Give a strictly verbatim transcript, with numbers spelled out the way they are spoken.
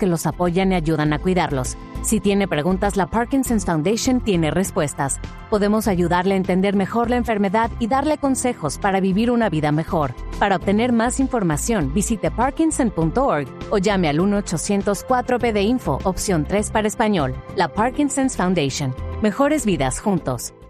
que los apoyan y ayudan a cuidarlos. Si tiene preguntas, la Parkinson's Foundation tiene respuestas. Podemos ayudarle a entender mejor la enfermedad y darle consejos para vivir una vida mejor. Para obtener más información, visite parkinson punto org o llame al uno ochocientos cuatro P D Info, opción tres para español. La Parkinson's Foundation. Mejores vidas juntos.